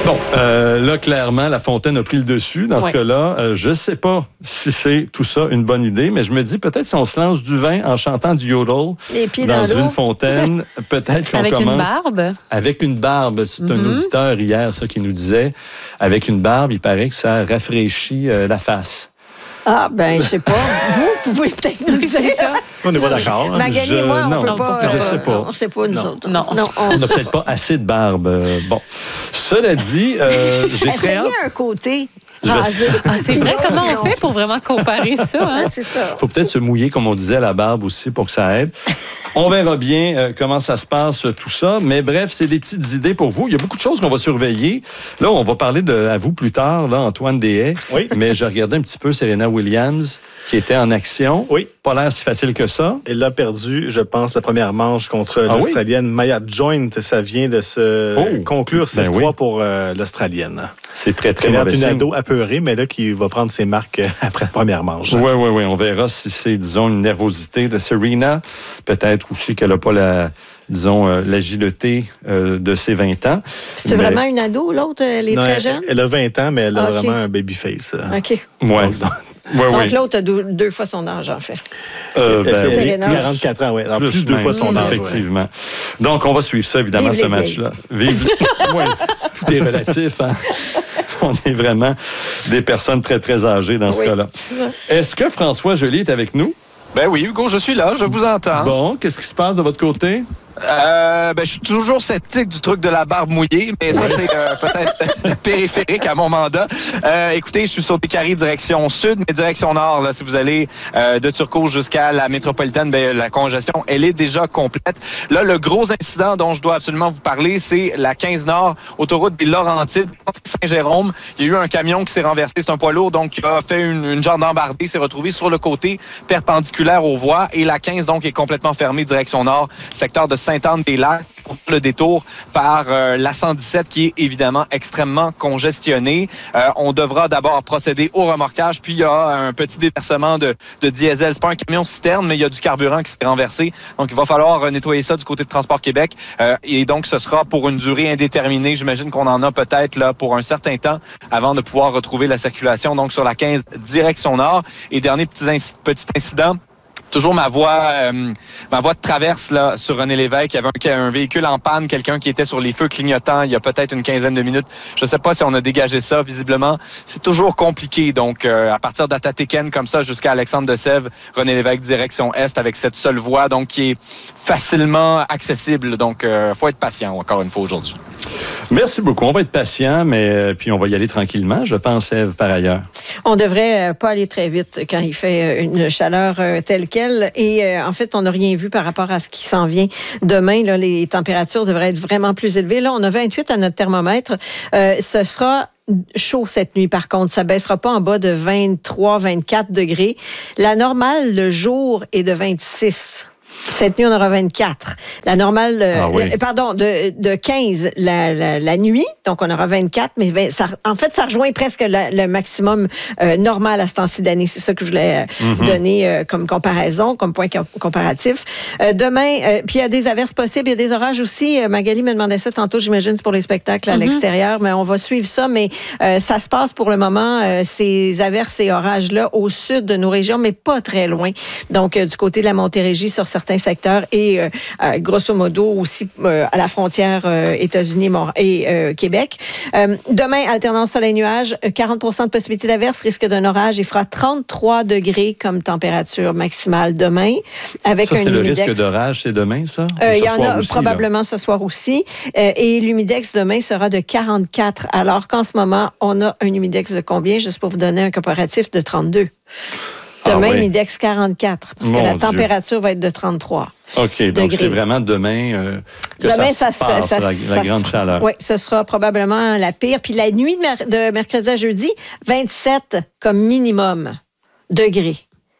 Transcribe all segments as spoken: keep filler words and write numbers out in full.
Bon, euh, là, clairement, La Fontaine a pris le dessus. Dans ouais. ce cas-là, euh, je ne sais pas si c'est tout ça une bonne idée, mais je me dis peut-être si on se lance du vin en chantant du yodel dans, dans une fontaine, peut-être qu'on avec commence... Avec une barbe? Avec une barbe. C'est mm-hmm. un auditeur hier, ça, qui nous disait, avec une barbe, il paraît que ça rafraîchit euh, la face. Ah, ben, je sais pas. Vous pouvez peut-être nous dire ça. On n'est pas d'accord. Hein? Magali et moi, on non, peut pas. Je ne sais pas. On ne sait pas, nous non. autres. Non. non on n'a peut-être pas assez de barbe. Bon. Cela dit, euh, j'ai très hâte... un côté. Ah, c'est vrai, comment on fait pour vraiment comparer ça? Hein? C'est ça. Il faut peut-être se mouiller, comme on disait, à la barbe aussi pour que ça aide. On verra bien euh, comment ça se passe, tout ça. Mais bref, c'est des petites idées pour vous. Il y a beaucoup de choses qu'on va surveiller. Là, on va parler de, à vous plus tard, là, Antoine Deshaies. Oui. Mais je regardais un petit peu Serena Williams, qui était en action. Oui. Pas l'air si facile que ça. Elle a perdu, je pense, la première manche contre ah l'Australienne oui? Maya Joint. Ça vient de se oh. conclure six trois ben oui. pour euh, l'Australienne. C'est très, très mauvais mauvais signe. Elle a signe. une ado apeurée, mais là, qui va prendre ses marques après la première manche. Oui, oui, oui. On verra si c'est, disons, une nervosité de Serena. Peut-être aussi qu'elle n'a pas la... disons, euh, l'agilité euh, de ses vingt ans. C'est mais... vraiment une ado, l'autre? Elle est non, très elle, jeune? Elle a vingt ans, mais elle a ah, okay. vraiment un baby face. OK. Oui. Donc, donc, ouais, donc ouais. l'autre a deux, deux fois son âge, en fait. Euh, ben, c'est quarante-quatre ans, oui. Plus, plus de deux fois son âge. Effectivement. Ouais. Donc, on va suivre ça, évidemment, Vive ce match-là. Vive ouais, tout est relatif, hein? On est vraiment des personnes très, très âgées dans ce oui. cas-là. Est-ce que François Joly est avec nous? Ben oui, Hugo, je suis là, je vous entends. Bon, qu'est-ce qui se passe de votre côté? Euh, ben, je suis toujours sceptique du truc de la barbe mouillée, mais ça, c'est euh, peut-être périphérique à mon mandat. Euh, écoutez, je suis sur Décarie, direction sud, mais direction nord. Là, si vous allez euh, de Turcot jusqu'à la métropolitaine, ben, la congestion, elle est déjà complète. Là, le gros incident dont je dois absolument vous parler, c'est la quinze nord, autoroute des Laurentides, Saint-Jérôme. Il y a eu un camion qui s'est renversé, c'est un poids lourd, donc qui a fait une, une genre d'embardée, s'est retrouvé sur le côté perpendiculaire aux voies, et la quinze, donc, est complètement fermée, direction nord, secteur de Sainte-Anne-des-Lacs, pour le détour par euh, la cent dix-sept qui est évidemment extrêmement congestionnée. Euh, on devra d'abord procéder au remorquage, puis il y a un petit déversement de, de diesel. C'est pas un camion citerne, mais il y a du carburant qui s'est renversé. Donc, il va falloir nettoyer ça du côté de Transport Québec. Euh, et donc, ce sera pour une durée indéterminée. J'imagine qu'on en a peut-être là pour un certain temps avant de pouvoir retrouver la circulation. Donc, sur la quinze, direction nord. Et dernier petit, inc- petit incident. Toujours ma voie, euh, ma voie de traverse là sur René Lévesque. Il y avait un, un véhicule en panne, quelqu'un qui était sur les feux clignotants il y a peut-être une quinzaine de minutes. Je ne sais pas si on a dégagé ça. Visiblement, c'est toujours compliqué. Donc, euh, à partir d'Atatéken comme ça jusqu'à Alexandre de Sèvres, René Lévesque direction est avec cette seule voie, donc qui est facilement accessible. Donc, il euh, faut être patient encore une fois aujourd'hui. Merci beaucoup. On va être patient, mais euh, puis on va y aller tranquillement, je pense, Ève, par ailleurs. On devrait euh, pas aller très vite quand il fait une chaleur euh, telle qu'elle. Et euh, en fait, on n'a rien vu par rapport à ce qui s'en vient demain. Là, les températures devraient être vraiment plus élevées. Là, on a vingt-huit à notre thermomètre. Euh, ce sera chaud cette nuit, par contre. Ça ne baissera pas en bas de vingt-trois, vingt-quatre degrés. La normale, le jour, est de vingt-six. Cette nuit, on aura vingt-quatre. La normale, ah oui. le, pardon, de, de quinze la, la, la nuit, donc on aura vingt-quatre, mais vingt, ça, en fait, ça rejoint presque la, le maximum euh, normal à ce temps-ci d'année. C'est ça que je voulais euh, mm-hmm. donner euh, comme comparaison, comme point comparatif. Euh, demain, euh, puis il y a des averses possibles, il y a des orages aussi. Euh, Magali me demandait ça tantôt, j'imagine, c'est pour les spectacles à mm-hmm. l'extérieur, mais on va suivre ça. Mais euh, ça se passe pour le moment, euh, ces averses et orages-là, au sud de nos régions, mais pas très loin. Donc, euh, du côté de la Montérégie, sur certains secteurs et euh, euh, grosso modo aussi euh, à la frontière euh, États-Unis et euh, Québec. Euh, demain, alternance soleil-nuage, quarante pour cent de possibilité d'averse, risque d'un orage. Il fera trente-trois degrés comme température maximale demain. Avec ça, un c'est le humidex. risque d'orage, c'est demain, ça? Euh, il y en a aussi, probablement là. Ce soir aussi. Euh, et l'humidex demain sera de quarante-quatre, alors qu'en ce moment, on a un humidex de combien? Juste pour vous donner un comparatif, de trente-deux. Demain, ah oui. Humidex quarante-quatre, parce Mon que la Dieu. température va être de trente-trois. OK, donc degrés. C'est vraiment demain euh, que demain, ça, ça se passe, ça, la, ça, la grande chaleur. Oui, ce sera probablement la pire. Puis la nuit de, mer- de mercredi à jeudi, vingt-sept comme minimum degrés.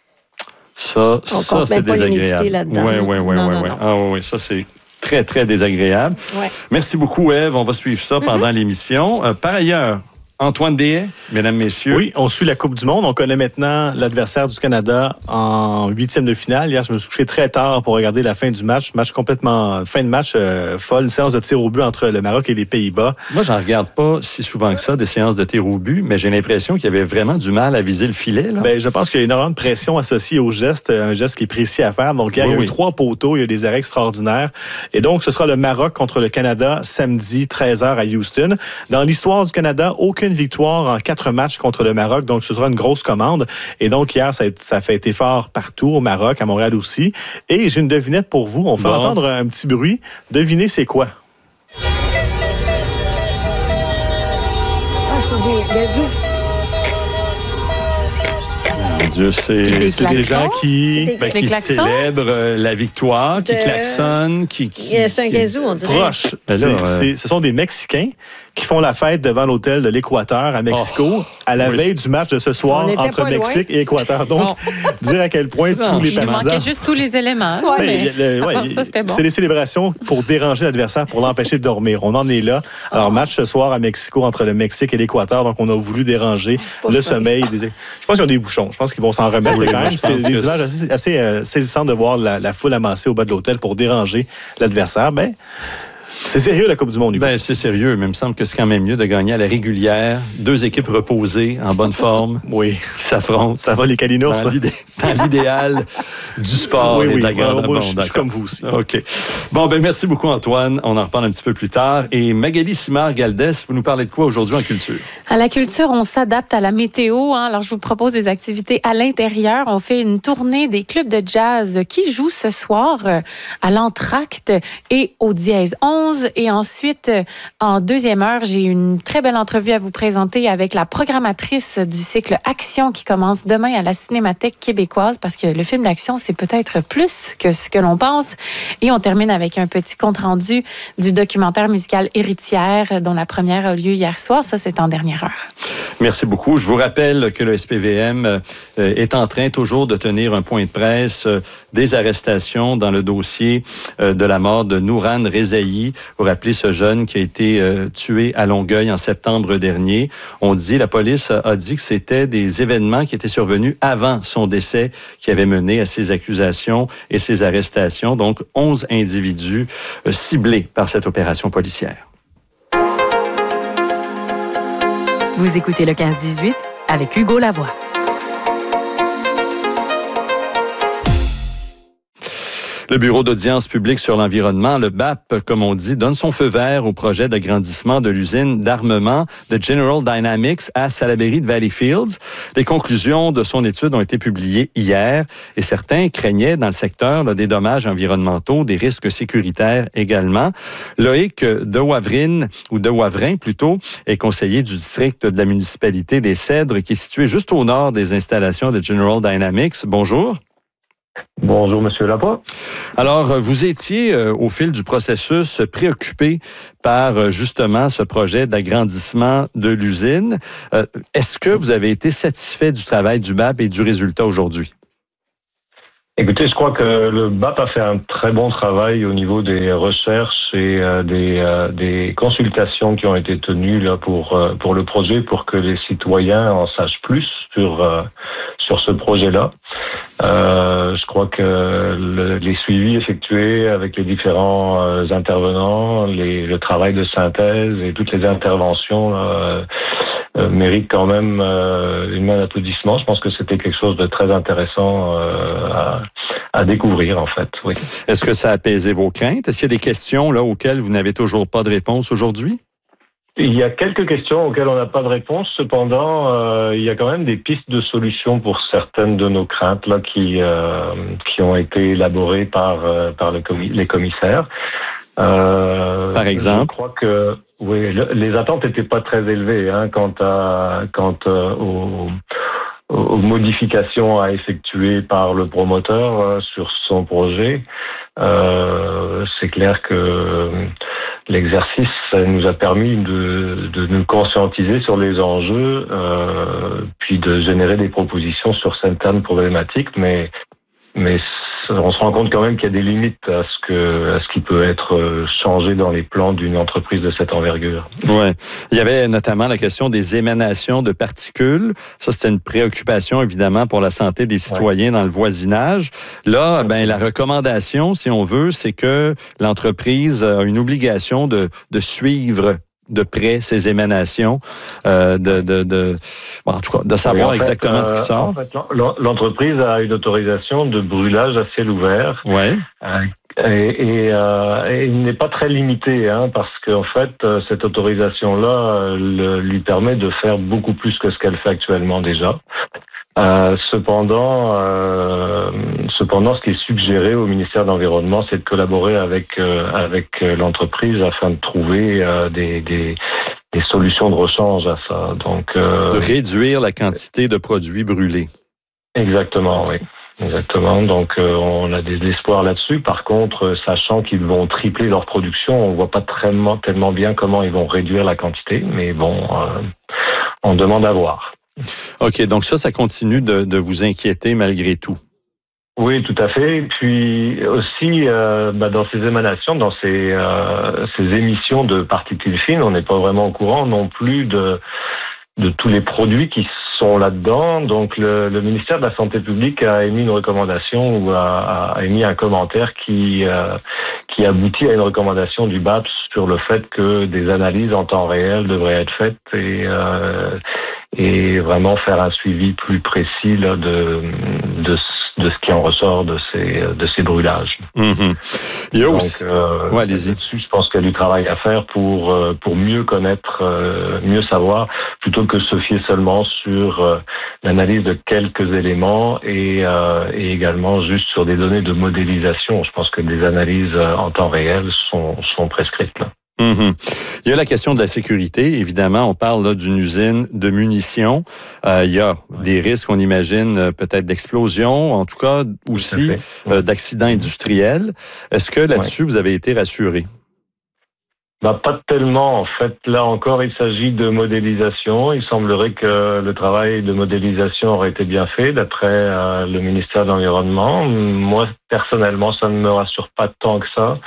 Ça, On ça c'est désagréable. Oui, oui, oui, oui. Ah oui, ça, c'est très, très désagréable. Ouais. Merci beaucoup, Ève. On va suivre ça pendant mm-hmm. l'émission. Euh, par ailleurs, Antoine Deshaies, mesdames, messieurs. Oui, on suit la Coupe du Monde. On connaît maintenant l'adversaire du Canada en huitième de finale. Hier, je me suis couché très tard pour regarder la fin du match. Match complètement... Fin de match euh, folle. Une séance de tir au but entre le Maroc et les Pays-Bas. Moi, j'en regarde pas si souvent que ça, des séances de tir au but, mais j'ai l'impression qu'il y avait vraiment du mal à viser le filet. Là. Bien, je pense qu'il y a énormément de pression associée au geste, un geste qui est précis à faire. Donc, hier, oui, il y a eu oui. trois poteaux, il y a des arrêts extraordinaires. Et donc, ce sera le Maroc contre le Canada samedi, treize heures à Houston. Dans l'histoire du Canada, aucune victoire en quatre matchs contre le Maroc. Donc, ce sera une grosse commande. Et donc, hier, ça a, ça a fait été fort partout, au Maroc, à Montréal aussi. Et j'ai une devinette pour vous. On fait bon. entendre un petit bruit. Devinez, c'est quoi? Mon Dieu, c'est des gens qui, ben, qui célèbrent euh, la victoire, qui de... klaxonnent, qui... qui c'est un gazou, on dirait. Proche. Ben là, c'est, euh... ce sont des Mexicains qui font la fête devant l'hôtel de l'Équateur à Mexico oh, à la oui. veille du match de ce soir entre Mexique loin. et Équateur. Donc, oh. dire à quel point non, tous les partisans... Il manquait juste tous les éléments. Ouais, mais mais, le, ouais, ça, c'était bon. C'est les célébrations pour déranger l'adversaire, pour l'empêcher de dormir. On en est là. Alors, oh. match ce soir à Mexico entre le Mexique et l'Équateur. Donc, on a voulu déranger le ça, sommeil. Des... Je pense qu'ils ont des bouchons. Je pense qu'ils vont s'en remettre oui, quand même. C'est des images assez, assez euh, saisissantes de voir la, la foule amassée au bas de l'hôtel pour déranger l'adversaire. Ben, c'est sérieux, la Coupe du Monde, Hugo? Ben, c'est sérieux, mais il me semble que c'est quand même mieux de gagner à la régulière. Deux équipes reposées, en bonne forme, oui. qui s'affrontent. Ça va, les Calinours? Dans, l'idé- dans l'idéal du sport oui, et oui. de la grande bon, Moi, je suis comme vous aussi. OK. Bon, ben merci beaucoup, Antoine. On en reparle un petit peu plus tard. Et Magali Simard-Galdès, vous nous parlez de quoi aujourd'hui en culture? À la culture, on s'adapte à la météo. Hein. Alors, je vous propose des activités à l'intérieur. On fait une tournée des clubs de jazz qui jouent ce soir à l'Entracte et au Dièse onze. Et ensuite, en deuxième heure, j'ai une très belle entrevue à vous présenter avec la programmatrice du cycle Action qui commence demain à la Cinémathèque québécoise parce que le film d'action, c'est peut-être plus que ce que l'on pense. Et on termine avec un petit compte-rendu du documentaire musical Héritière dont la première a lieu hier soir. Ça, c'est en dernière heure. Merci beaucoup. Je vous rappelle que le S P V M est en train toujours de tenir un point de presse des arrestations dans le dossier de la mort de Nouran Rezaï. Vous rappelez ce jeune qui a été euh, tué à Longueuil en septembre dernier. On dit, la police a dit que c'était des événements qui étaient survenus avant son décès qui avaient mené à ces accusations et ces arrestations. Donc, onze individus euh, ciblés par cette opération policière. Vous écoutez le quinze dix-huit avec Hugo Lavoie. Le Bureau d'audience publique sur l'environnement, le B A P, comme on dit, donne son feu vert au projet d'agrandissement de l'usine d'armement de General Dynamics à Salaberry de Valleyfields. Les conclusions de son étude ont été publiées hier et certains craignaient dans le secteur là, des dommages environnementaux, des risques sécuritaires également. Loïc de Wavrin, ou de Wavrin plutôt, est conseiller du district de la municipalité des Cèdres qui est situé juste au nord des installations de General Dynamics. Bonjour. Bonjour, M. Lavoie. Alors, vous étiez, euh, au fil du processus, préoccupé par, euh, justement, ce projet d'agrandissement de l'usine. Euh, est-ce que vous avez été satisfait du travail du B A P et du résultat aujourd'hui? Écoutez, je crois que le B A P a fait un très bon travail au niveau des recherches et euh, des, euh, des consultations qui ont été tenues là pour euh, pour le projet, pour que les citoyens en sachent plus sur euh, sur ce projet-là. Euh, je crois que le, les suivis effectués avec les différents euh, intervenants, les, le travail de synthèse et toutes les interventions là, euh, méritent quand même euh, une main d'applaudissement. Je pense que c'était quelque chose de très intéressant euh, à, à découvrir, en fait. Oui. Est-ce que ça a apaisé vos craintes? Est-ce qu'il y a des questions là auxquelles vous n'avez toujours pas de réponse aujourd'hui? Il y a quelques questions auxquelles on n'a pas de réponse. Cependant, euh, il y a quand même des pistes de solutions pour certaines de nos craintes là qui euh, qui ont été élaborées par euh, par le commis- les commissaires. Euh, par exemple, je crois que oui, le, les attentes n'étaient pas très élevées hein, quant à quant euh, aux, aux modifications à effectuer par le promoteur euh, sur son projet. Euh, c'est clair que l'exercice nous a permis de, de nous conscientiser sur les enjeux, euh, puis de générer des propositions sur certaines problématiques, mais mais on se rend compte quand même qu'il y a des limites à ce que à ce qui peut être changé dans les plans d'une entreprise de cette envergure. Ouais, il y avait notamment la question des émanations de particules. Ça, c'était une préoccupation évidemment pour la santé des citoyens ouais. dans le voisinage. Là, ben la recommandation, si on veut, c'est que l'entreprise a une obligation de de suivre de près ces émanations, euh, de, de, de, bon, en tout cas, de savoir oui, exactement fait, ce qui sort. En fait, l'entreprise a une autorisation de brûlage à ciel ouvert. Ouais. Euh, et, et, euh, et il n'est pas très limité, hein, parce qu'en fait, cette autorisation-là le, lui permet de faire beaucoup plus que ce qu'elle fait actuellement déjà. Euh, cependant, euh, cependant, ce qui est suggéré au ministère de l'Environnement, c'est de collaborer avec euh, avec l'entreprise afin de trouver euh, des, des des solutions de rechange à ça. Donc, euh, de réduire la quantité de produits brûlés. Exactement, oui. Exactement. Donc, euh, on a des espoirs là-dessus. Par contre, sachant qu'ils vont tripler leur production, on voit pas tellement, tellement bien comment ils vont réduire la quantité. Mais bon, euh, on demande à voir. OK. Donc ça, ça continue de, de vous inquiéter malgré tout. Oui, tout à fait. Et puis aussi, euh, bah, dans ces émanations, dans ces, euh, ces émissions de particules fines, on n'est pas vraiment au courant non plus de, de tous les produits qui sont là-dedans. Donc, le, le ministère de la Santé publique a émis une recommandation ou a, a émis un commentaire qui, euh, qui aboutit à une recommandation du B A P sur le fait que des analyses en temps réel devraient être faites et, euh, et vraiment faire un suivi plus précis là, de, de de ce qui en ressort de ces de ces brûlages. Mm-hmm. Il y a Donc, aussi... euh, ouais, allez-y. Là-dessus, je pense qu'il y a du travail à faire pour pour mieux connaître, mieux savoir, plutôt que se fier seulement sur l'analyse de quelques éléments et, euh, et également juste sur des données de modélisation. Je pense que des analyses en temps réel sont sont prescrites là. Mm-hmm. Il y a la question de la sécurité. Évidemment, on parle là d'une usine de munitions. Euh, il y a ouais. des risques, on imagine, euh, peut-être d'explosion, en tout cas aussi tout euh, d'accidents industriels. Est-ce que là-dessus, ouais. vous avez été rassuré? Bah, pas tellement. En fait, là encore, il s'agit de modélisation. Il semblerait que le travail de modélisation aurait été bien fait d'après euh, le ministère de l'Environnement. Moi, personnellement, ça ne me rassure pas tant que ça.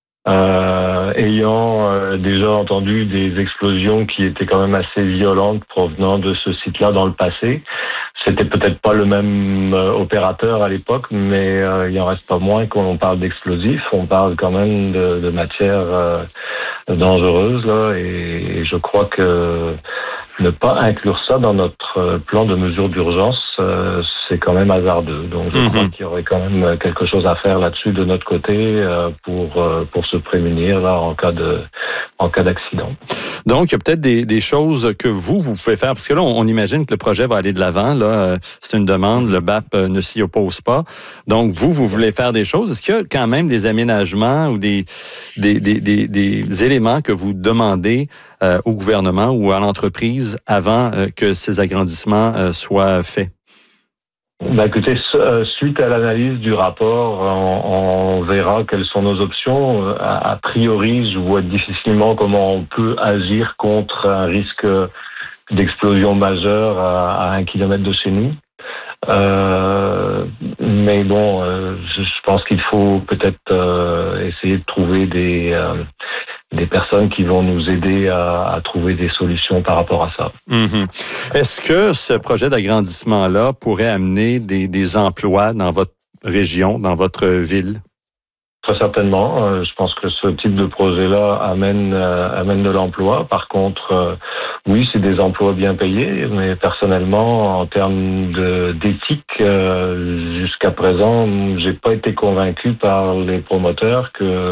Euh, ayant euh, déjà entendu des explosions qui étaient quand même assez violentes provenant de ce site-là dans le passé. C'était peut-être pas le même euh, opérateur à l'époque, mais euh, il en reste pas moins qu'on parle d'explosifs. On parle quand même de, de matières euh, dangereuses, là, et, et je crois que ne pas inclure ça dans notre plan de mesures d'urgence, euh, c'est quand même hasardeux. Donc, je mm-hmm. crois qu'il y aurait quand même quelque chose à faire là-dessus de notre côté euh, pour euh, pour se prémunir là en cas de en cas d'accident. Donc, il y a peut-être des, des choses que vous vous pouvez faire parce que là, on, on imagine que le projet va aller de l'avant. Là, euh, c'est une demande, le B A P euh, ne s'y oppose pas. Donc, vous, vous voulez faire des choses. Est-ce qu'il y a quand même des aménagements ou des des des des, des éléments que vous demandez euh, au gouvernement ou à l'entreprise avant euh, que ces agrandissements euh, soient faits? Ben écoutez, suite à l'analyse du rapport, on, on verra quelles sont nos options. A, a priori, je vois difficilement comment on peut agir contre un risque d'explosion majeure à, à un kilomètre de chez nous. Euh, mais bon, euh, je, je pense qu'il faut peut-être euh, essayer de trouver des euh, des personnes qui vont nous aider à, à trouver des solutions par rapport à ça. Mm-hmm. Est-ce que ce projet d'agrandissement-là pourrait amener des, des emplois dans votre région, dans votre ville? Très certainement. Euh, je pense que ce type de projet-là amène euh, amène de l'emploi. Par contre, euh, oui, c'est des emplois bien payés, mais personnellement, en termes de, d'éthique, euh, jusqu'à présent, j'ai pas été convaincu par les promoteurs que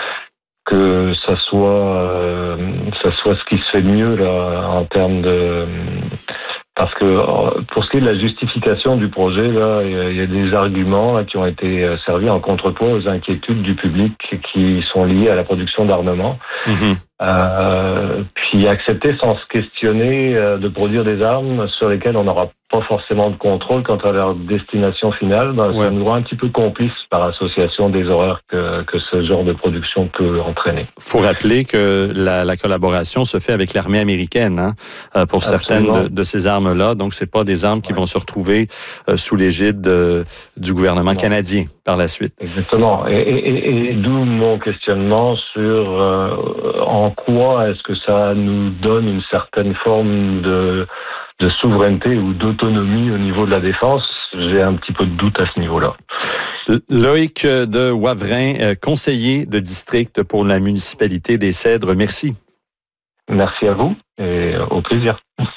que ça soit euh, ça soit ce qui se fait de mieux là en termes de parce que pour ce qui est de la justification du projet là il y a des arguments là, qui ont été servis en contrepoids aux inquiétudes du public qui sont liées à la production d'armement. Mm-hmm. Euh, puis accepter sans se questionner de produire des armes sur lesquelles on n'aura pas forcément de contrôle quant à leur destination finale, ben, ouais. ça nous rend un petit peu complices par association des horreurs que, que ce genre de production peut entraîner. Il faut rappeler que la, la collaboration se fait avec l'armée américaine hein, pour Absolument. certaines de, de ces armes-là. Donc, c'est pas des armes qui ouais. vont se retrouver euh, sous l'égide de, du gouvernement non. canadien par la suite. Exactement. Et, et, et d'où mon questionnement sur euh, en quoi est-ce que ça nous donne une certaine forme de de souveraineté ou d'autonomie au niveau de la défense. J'ai un petit peu de doute à ce niveau-là. Loïc de Wavrin, conseiller de district pour la municipalité des Cèdres, merci. Merci à vous et au plaisir.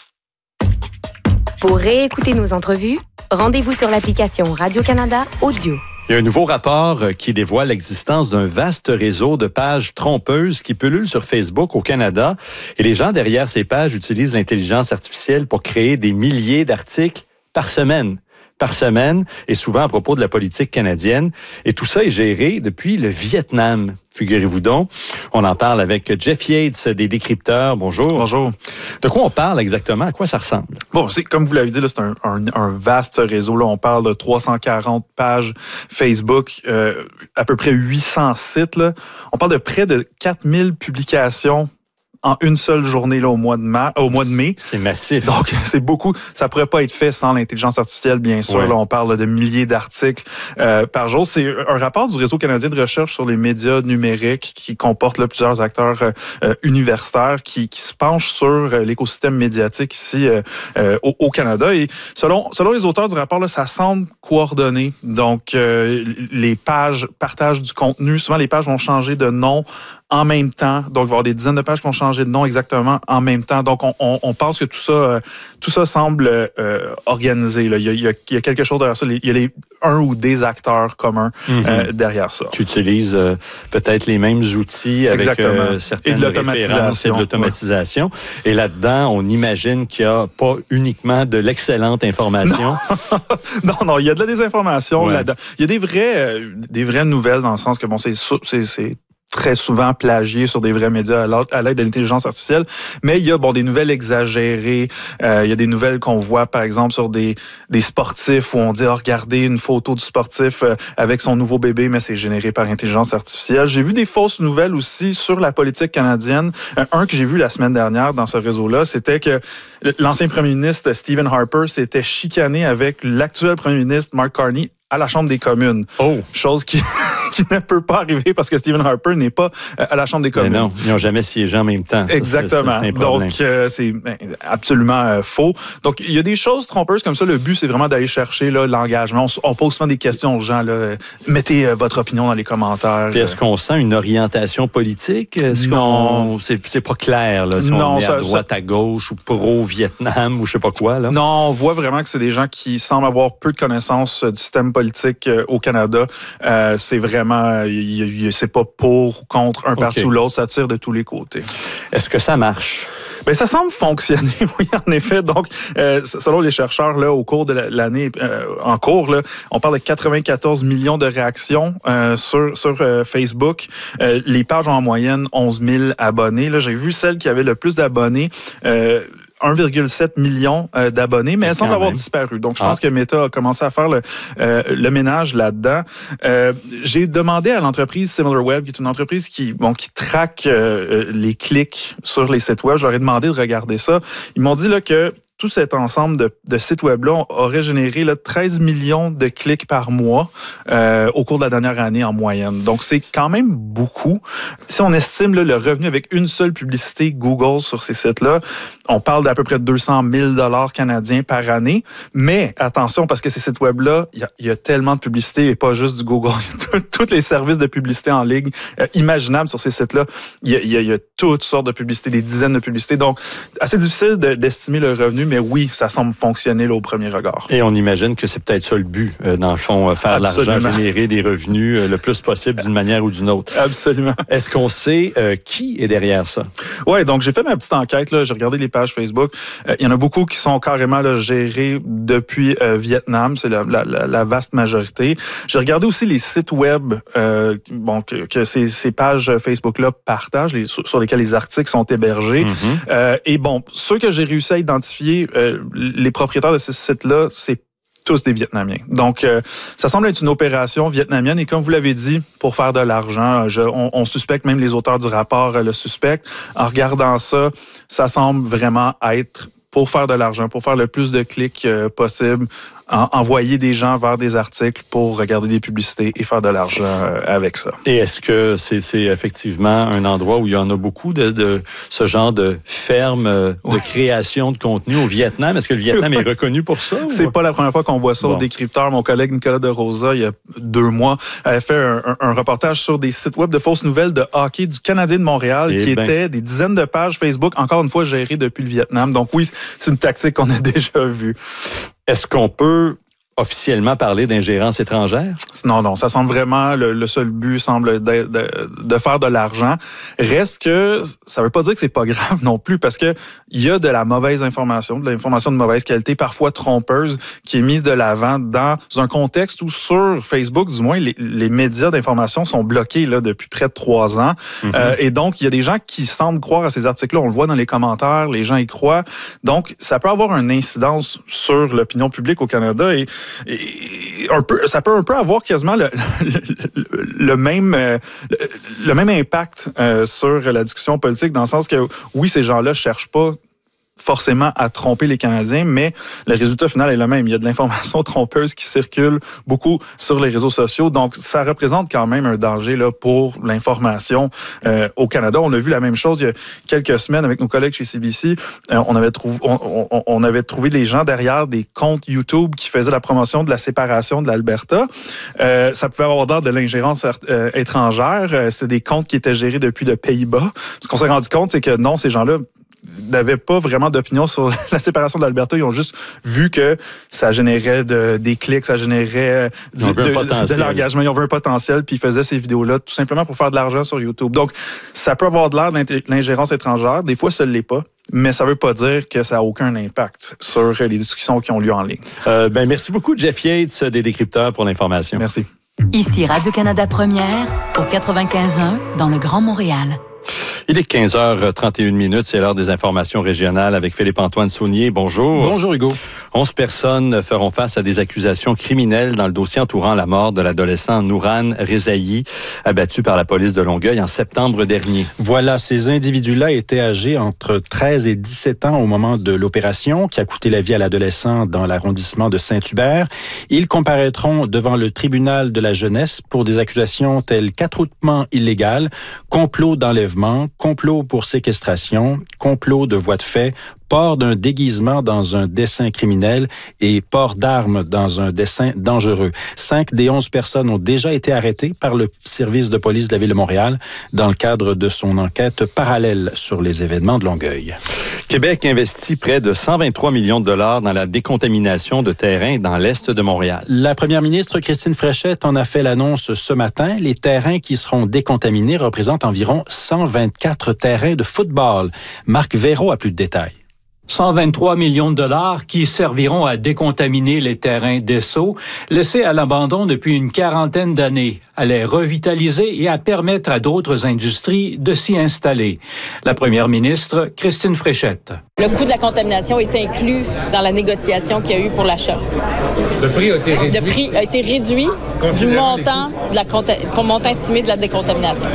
Pour réécouter nos entrevues, rendez-vous sur l'application Radio-Canada Audio. Il y a un nouveau rapport qui dévoile l'existence d'un vaste réseau de pages trompeuses qui pullulent sur Facebook au Canada. Et les gens derrière ces pages utilisent l'intelligence artificielle pour créer des milliers d'articles par semaine. par semaine, et souvent à propos de la politique canadienne. Et tout ça est géré depuis le Vietnam, figurez-vous donc. On en parle avec Jeff Yates des Décrypteurs. Bonjour. Bonjour. De quoi on parle exactement? À quoi ça ressemble? Bon, c'est comme vous l'avez dit, là, c'est un, un, un vaste réseau. Là, on parle de trois cent quarante pages Facebook, euh, à peu près huit cents sites. Là. On parle de près de quatre mille publications en une seule journée là, au mois de ma- au mois de mai. C'est massif. Donc, c'est beaucoup. Ça pourrait pas être fait sans l'intelligence artificielle, bien sûr. Ouais. Là, on parle de milliers d'articles euh, par jour. C'est un rapport du Réseau canadien de recherche sur les médias numériques qui comporte là, plusieurs acteurs euh, universitaires qui, qui se penchent sur euh, l'écosystème médiatique ici euh, euh, au, au Canada. Et selon, selon les auteurs du rapport, là, ça semble coordonné. Donc, euh, les pages partagent du contenu. Souvent, les pages vont changer de nom en même temps. Donc, il va y avoir des dizaines de pages qui vont changer de nom exactement en même temps. Donc, on, on, on pense que tout ça, euh, tout ça semble euh, organisé. Là. Il, y a, il, y a, il y a quelque chose derrière ça. Il y a les, un ou des acteurs communs mm-hmm. euh, derrière ça. Tu utilises euh, peut-être les mêmes outils avec euh, certaines et de l'automatisation. Et de l'automatisation. Ouais. Et là-dedans, on imagine qu'il n'y a pas uniquement de l'excellente information. Non, non, non, il y a de la désinformation ouais. là-dedans. Il y a des vraies, euh, des vraies nouvelles dans le sens que, bon, c'est... c'est, c'est très souvent plagié sur des vrais médias à l'aide de l'intelligence artificielle. Mais il y a bon des nouvelles exagérées. Euh, il y a des nouvelles qu'on voit, par exemple, sur des, des sportifs où on dit oh, « Regardez une photo du sportif euh, avec son nouveau bébé, mais c'est généré par intelligence artificielle. » J'ai vu des fausses nouvelles aussi sur la politique canadienne. Euh, un que j'ai vu la semaine dernière dans ce réseau-là, c'était que l'ancien premier ministre Stephen Harper s'était chicané avec l'actuel premier ministre Mark Carney à la Chambre des communes. Oh. Chose qui, qui ne peut pas arriver parce que Stephen Harper n'est pas à la Chambre des communes. Mais non, ils n'ont jamais siégé en même temps. Exactement. Ça, c'est, c'est Donc, euh, c'est ben, absolument euh, faux. Donc, il y a des choses trompeuses comme ça. Le but, c'est vraiment d'aller chercher là, l'engagement. On, on pose souvent des questions aux gens. Là. Mettez euh, votre opinion dans les commentaires. Puis est-ce qu'on sent une orientation politique? Est-ce non. Qu'on, c'est, c'est pas clair, là, si non, on est ça, à droite, ça... à gauche, ou pro-Vietnam, ou je sais pas quoi. Là. Non, on voit vraiment que c'est des gens qui semblent avoir peu de connaissances du système politique euh, au Canada. Euh, c'est vraiment, y, y, c'est pas pour ou contre un okay. parti ou l'autre, ça tire de tous les côtés. Est-ce que ça marche? Ben ça semble fonctionner, oui, en effet. Donc, euh, selon les chercheurs, là, au cours de l'année euh, en cours, là, on parle de quatre-vingt-quatorze millions de réactions euh, sur sur euh, Facebook. Euh, les pages ont en moyenne onze mille abonnés. Là, j'ai vu celle qui avait le plus d'abonnés. Euh, un virgule sept million euh, d'abonnés, mais elle semble avoir disparu. Donc, je ah. pense que Meta a commencé à faire le, euh, le ménage là-dedans. Euh, j'ai demandé à l'entreprise SimilarWeb, qui est une entreprise qui, bon, qui traque euh, les clics sur les sites web. J'aurais demandé de regarder ça. Ils m'ont dit là que tout cet ensemble de, de sites web-là aurait généré là, treize millions de clics par mois euh, au cours de la dernière année en moyenne. Donc, c'est quand même beaucoup. Si on estime là, le revenu avec une seule publicité Google sur ces sites-là, on parle d'à peu près deux cent mille dollars canadiens par année. Mais attention, parce que ces sites web-là, il y, y a tellement de publicité et pas juste du Google. Il y a tous les services de publicité en ligne euh, imaginables sur ces sites-là. Il y, a, il, y a, il y a toutes sortes de publicités, des dizaines de publicités. Donc, assez difficile de, d'estimer le revenu, mais oui, ça semble fonctionner là, au premier regard. Et on imagine que c'est peut-être ça le but, euh, dans le fond, faire Absolument. de l'argent, générer des revenus euh, le plus possible d'une manière ou d'une autre. Absolument. Est-ce qu'on sait euh, qui est derrière ça? Oui, donc j'ai fait ma petite enquête, là, j'ai regardé les pages Facebook. Euh, il y en a beaucoup qui sont carrément là, gérés depuis euh, Vietnam, c'est la, la, la vaste majorité. J'ai regardé aussi les sites web euh, bon, que, que ces, ces pages Facebook-là partagent, les, sur, sur lesquels les articles sont hébergés. Mm-hmm. Euh, et bon, ceux que j'ai réussi à identifier, vérifié, euh, les propriétaires de ce site-là, c'est tous des Vietnamiens. Donc, euh, ça semble être une opération vietnamienne et comme vous l'avez dit, pour faire de l'argent, je, on, on suspecte, même les auteurs du rapport euh, le suspectent. En regardant ça, ça semble vraiment être pour faire de l'argent, pour faire le plus de clics euh, possible, en, envoyer des gens vers des articles pour regarder des publicités et faire de l'argent euh, avec ça. Et est-ce que c'est, c'est effectivement un endroit où il y en a beaucoup de, de ce genre de ferme euh, de oui. création de contenu au Vietnam? Est-ce que le Vietnam est reconnu pour ça? C'est ou... pas la première fois qu'on voit ça bon. Au décrypteur. Mon collègue Nicolas de Rosa, il y a deux mois, avait fait un, un, un reportage sur des sites web de fausses nouvelles de hockey du Canadien de Montréal et qui ben. étaient des dizaines de pages Facebook, encore une fois gérées depuis le Vietnam. Donc oui, c'est une tactique qu'on a déjà vue. Est-ce qu'on peut officiellement parler d'ingérence étrangère? Non, non, ça semble vraiment, le, le seul but semble de, de, de faire de l'argent. Reste que ça veut pas dire que c'est pas grave non plus, parce que il y a de la mauvaise information, de l'information de mauvaise qualité, parfois trompeuse, qui est mise de l'avant dans un contexte où sur Facebook, du moins, les, les médias d'information sont bloqués là depuis près de trois ans. Mm-hmm. Euh, et donc, il y a des gens qui semblent croire à ces articles-là. On le voit dans les commentaires, les gens y croient. Donc, ça peut avoir une incidence sur l'opinion publique au Canada et Et un peu, ça peut un peu avoir quasiment le, le, le même le, le même impact euh, sur la discussion politique, dans le sens que oui, ces gens-là cherchent pas forcément à tromper les Canadiens, mais le résultat final est le même. Il y a de l'information trompeuse qui circule beaucoup sur les réseaux sociaux, donc ça représente quand même un danger là pour l'information euh, au Canada. On a vu la même chose il y a quelques semaines avec nos collègues chez C B C. Euh, on avait trouvé, on, on, on avait trouvé les gens derrière des comptes YouTube qui faisaient la promotion de la séparation de l'Alberta. Euh, ça pouvait avoir l'air de l'ingérence euh, étrangère. Euh, c'était des comptes qui étaient gérés depuis le Pays-Bas. Ce qu'on s'est rendu compte, c'est que non, ces gens-là n'avaient pas vraiment d'opinion sur la séparation de l'Alberta. Ils ont juste vu que ça générait de, des clics, ça générait du, de, de l'engagement. Ils ont vu un potentiel, puis ils faisaient ces vidéos-là tout simplement pour faire de l'argent sur YouTube. Donc, ça peut avoir de l'air de l'ingérence étrangère. Des fois, ça ne l'est pas. Mais ça ne veut pas dire que ça n'a aucun impact sur les discussions qui ont lieu en ligne. Euh, ben, merci beaucoup, Jeff Yates, des Décrypteurs, pour l'information. Merci. Ici Radio-Canada Première, au quatre-vingt-quinze un, dans le Grand Montréal. Il est quinze heures trente et une minutes, c'est l'heure des informations régionales avec Philippe-Antoine Saunier. Bonjour. Bonjour Hugo. onze personnes feront face à des accusations criminelles dans le dossier entourant la mort de l'adolescent Nouran Rezaï, abattu par la police de Longueuil en septembre dernier. Voilà, ces individus-là étaient âgés entre treize et dix-sept ans au moment de l'opération qui a coûté la vie à l'adolescent dans l'arrondissement de Saint-Hubert. Ils comparaîtront devant le tribunal de la jeunesse pour des accusations telles qu'attroupement illégal, complot d'enlèvement, complot pour séquestration, complot de voie de fait, port d'un déguisement dans un dessein criminel et port d'armes dans un dessein dangereux. Cinq des onze personnes ont déjà été arrêtées par le service de police de la Ville de Montréal dans le cadre de son enquête parallèle sur les événements de Longueuil. Québec investit près de cent vingt-trois millions de dollars dans la décontamination de terrains dans l'est de Montréal. La première ministre Christine Fréchette en a fait l'annonce ce matin. Les terrains qui seront décontaminés représentent environ cent vingt-quatre terrains de football. Marc Véro a plus de détails. cent vingt-trois millions de dollars qui serviront à décontaminer les terrains d'Esso, laissés à l'abandon depuis une quarantaine d'années, à les revitaliser et à permettre à d'autres industries de s'y installer. La première ministre, Christine Fréchette. Le coût de la contamination est inclus dans la négociation qu'il y a eu pour l'achat. Le prix a été réduit? Le prix a été réduit du montant, de la, pour montant estimé de la décontamination.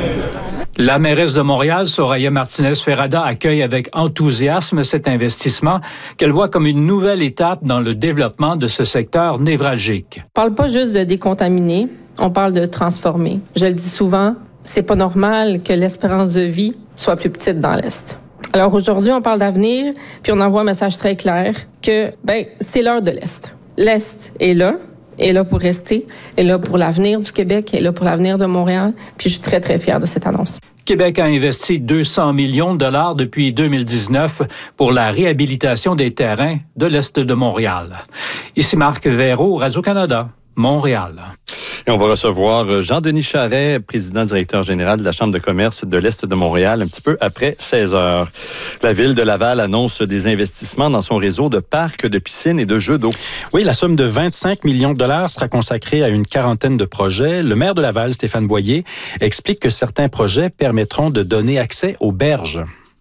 La mairesse de Montréal, Soraya Martinez-Ferrada, accueille avec enthousiasme cet investissement qu'elle voit comme une nouvelle étape dans le développement de ce secteur névralgique. On parle pas juste de décontaminer, on parle de transformer. Je le dis souvent, c'est pas normal que l'espérance de vie soit plus petite dans l'Est. Alors aujourd'hui, on parle d'avenir, puis on envoie un message très clair que ben c'est l'heure de l'Est. L'Est est là. Est là pour rester, est là pour l'avenir du Québec, est là pour l'avenir de Montréal. Puis je suis très, très fière de cette annonce. Québec a investi deux cents millions de dollars depuis deux mille dix-neuf pour la réhabilitation des terrains de l'Est de Montréal. Ici Marc Véro, Radio-Canada, Montréal. Et on va recevoir Jean-Denis Charret, président-directeur général de la Chambre de commerce de l'Est de Montréal, un petit peu après seize heures. La Ville de Laval annonce des investissements dans son réseau de parcs, de piscines et de jeux d'eau. Oui, la somme de vingt-cinq millions de dollars sera consacrée à une quarantaine de projets. Le maire de Laval, Stéphane Boyer, explique que certains projets permettront de donner accès aux berges.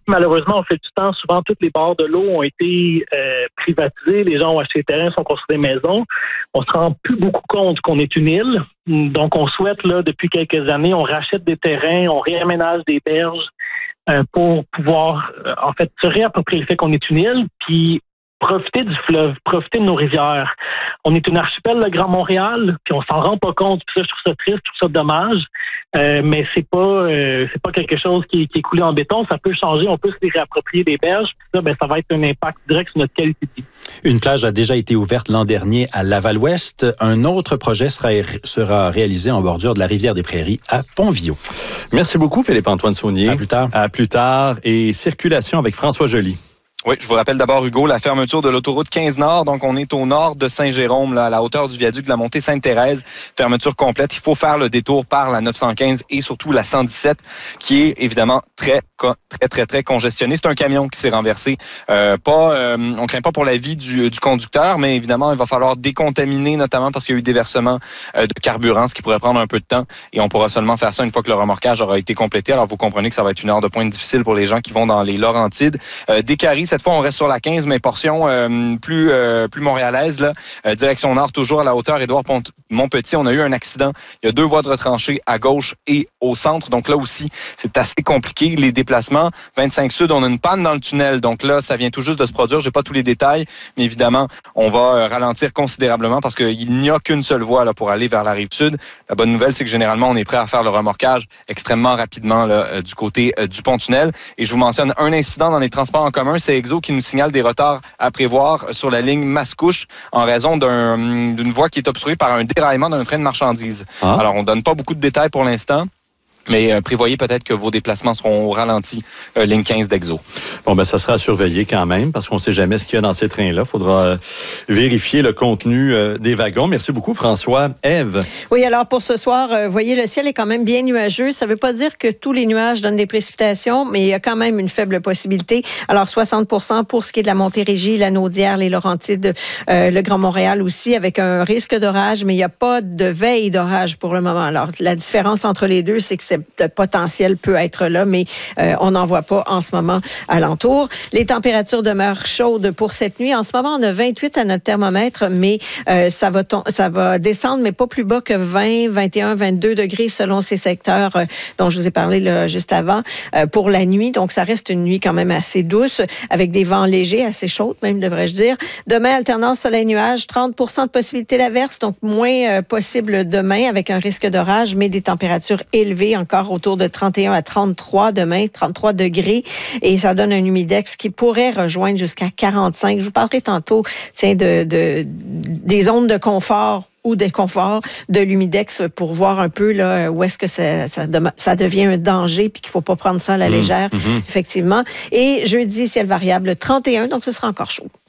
malheureusement, au fil du temps, souvent, tous les bords de l'eau ont été euh, privatisés. Les gens ont acheté des terrains, sont construits des maisons. On se rend plus beaucoup compte qu'on est une île. Donc, on souhaite, là, depuis quelques années, on rachète des terrains, on réaménage des berges euh, pour pouvoir, euh, en fait, se réapproprier le fait qu'on est une île, puis profiter du fleuve, profiter de nos rivières. On est une archipel, le Grand Montréal, puis on s'en rend pas compte. Puis ça, je trouve ça triste, je trouve ça dommage. Euh, mais c'est pas, euh, c'est pas quelque chose qui, qui est coulé en béton. Ça peut changer. On peut se les réapproprier des berges. Puis ça, ben, ça va être un impact direct sur notre qualité de vie. Une plage a déjà été ouverte l'an dernier à Laval-Ouest. Un autre projet sera, sera réalisé en bordure de la rivière des Prairies à Pont-Viau. Merci beaucoup, Philippe-Antoine Saunier. À plus tard. À plus tard. Et circulation avec François Joly. Oui, je vous rappelle d'abord, Hugo, la fermeture de l'autoroute quinze Nord. Donc, on est au nord de Saint-Jérôme, là, à la hauteur du viaduc de la montée Sainte-Thérèse. Fermeture complète. Il faut faire le détour par la neuf cent quinze et surtout la cent dix-sept, qui est évidemment très, très, très, très congestionnée. C'est un camion qui s'est renversé. Euh, pas, euh, on craint pas pour la vie du, du conducteur, mais évidemment, il va falloir décontaminer, notamment parce qu'il y a eu des versements euh, de carburant, ce qui pourrait prendre un peu de temps. Et on pourra seulement faire ça une fois que le remorquage aura été complété. Alors, vous comprenez que ça va être une heure de pointe difficile pour les gens qui vont dans les Laurentides. Euh, des Caries, cette fois, on reste sur la quinze, mais portion euh, plus euh, plus montréalaise, là, euh, direction nord, toujours à la hauteur Édouard-Montpetit. On a eu un accident. Il y a deux voies de retranchée à gauche et au centre. Donc là aussi, c'est assez compliqué. Les déplacements, vingt-cinq Sud, on a une panne dans le tunnel. Donc là, ça vient tout juste de se produire. J'ai pas tous les détails, mais évidemment, on va euh, ralentir considérablement parce qu'il n'y a qu'une seule voie là, pour aller vers la rive sud. La bonne nouvelle, c'est que généralement, on est prêt à faire le remorquage extrêmement rapidement là, euh, du côté euh, du pont-tunnel. Et je vous mentionne un incident dans les transports en commun. C'est Exo qui nous signale des retards à prévoir sur la ligne Mascouche en raison d'un, d'une voie qui est obstruée par un déraillement d'un train de marchandises. Ah. Alors, on donne pas beaucoup de détails pour l'instant. Mais euh, prévoyez peut-être que vos déplacements seront au ralenti, euh, ligne quinze d'Exo. Bon, ben ça sera à surveiller quand même, parce qu'on ne sait jamais ce qu'il y a dans ces trains-là. Il faudra euh, vérifier le contenu euh, des wagons. Merci beaucoup, François. Ève? Oui, alors pour ce soir, vous euh, voyez, le ciel est quand même bien nuageux. Ça ne veut pas dire que tous les nuages donnent des précipitations, mais il y a quand même une faible possibilité. Alors, soixante pour cent pour ce qui est de la Montérégie, la Naudière, les Laurentides, euh, le Grand Montréal aussi, avec un risque d'orage, mais il n'y a pas de veille d'orage pour le moment. Alors, la différence entre les deux, c'est que le potentiel peut être là, mais euh, on n'en voit pas en ce moment alentour. Les températures demeurent chaudes pour cette nuit. En ce moment, on a vingt-huit à notre thermomètre, mais euh, ça va ton- ça va descendre, mais pas plus bas que vingt, vingt et un, vingt-deux degrés selon ces secteurs euh, dont je vous ai parlé là, juste avant euh, pour la nuit. Donc, ça reste une nuit quand même assez douce, avec des vents légers, assez chauds même, devrais-je dire. Demain, alternance soleil-nuage, trente pour cent de possibilité d'averse, donc moins euh, possible demain avec un risque d'orage, mais des températures élevées, encore autour de trente et un à trente-trois demain, trente-trois degrés, et ça donne un humidex qui pourrait rejoindre jusqu'à quarante-cinq. Je vous parlerai tantôt, tiens, de, de des zones de confort ou d'inconfort de l'humidex pour voir un peu là où est-ce que ça, ça, ça devient un danger puis qu'il faut pas prendre ça à la légère, mmh, mmh. effectivement. Et jeudi, ciel variable trente et un, donc ce sera encore chaud.